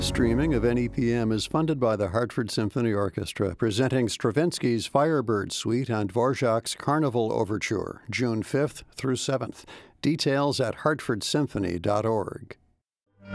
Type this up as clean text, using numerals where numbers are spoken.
streaming of NEPM is funded by the Hartford Symphony Orchestra, presenting Stravinsky's Firebird Suite and Dvorak's Carnival Overture, June 5th through 7th. Details at hartfordsymphony.org.